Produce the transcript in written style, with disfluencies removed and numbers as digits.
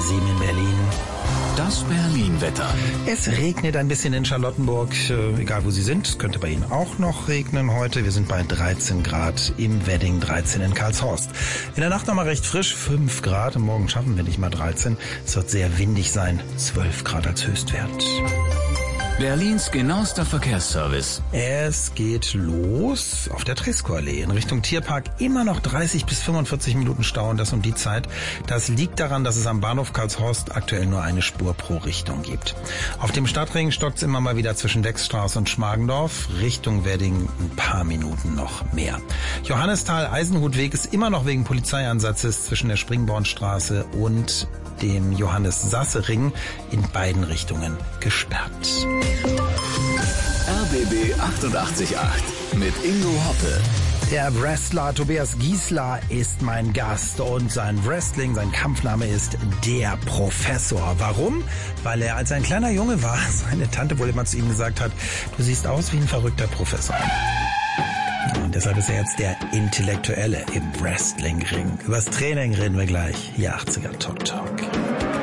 7 in Berlin. Das Berlin-Wetter. Es regnet ein bisschen in Charlottenburg, egal wo Sie sind. Es könnte bei Ihnen auch noch regnen heute. Wir sind bei 13 Grad im Wedding, 13 in Karlshorst. In der Nacht nochmal recht frisch, 5 Grad. Morgen schaffen wir nicht mal 13. Es wird sehr windig sein, 12 Grad als Höchstwert. Berlins genauester Verkehrsservice. Es geht los auf der Tresco-Allee in Richtung Tierpark. Immer noch 30 bis 45 Minuten Stau und das um die Zeit. Das liegt daran, dass es am Bahnhof Karlshorst aktuell nur eine Spur pro Richtung gibt. Auf dem Stadtring stockt es immer mal wieder zwischen Dexstraße und Schmargendorf. Richtung Wedding ein paar Minuten noch mehr. Johannisthal-Eisenhutweg ist immer noch wegen Polizeieinsatzes zwischen der Springbornstraße und dem Johannes-Sasse-Ring in beiden Richtungen gesperrt. RBB 88.8 mit Ingo Hoppe. Der Wrestler Tobias Giesler ist mein Gast und sein Wrestling, sein Kampfname ist der Professor. Warum? Weil er als ein kleiner Junge war, seine Tante wohl immer zu ihm gesagt hat, du siehst aus wie ein verrückter Professor. Und deshalb ist er jetzt der Intellektuelle im Wrestling-Ring. Übers Training reden wir gleich. Hier 80er Talk Talk.